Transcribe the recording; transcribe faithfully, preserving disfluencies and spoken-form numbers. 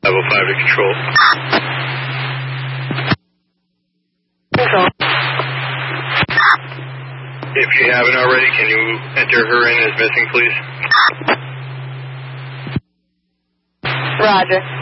Level five to control. Control. If you haven't already, can you enter her in as missing, please? Roger.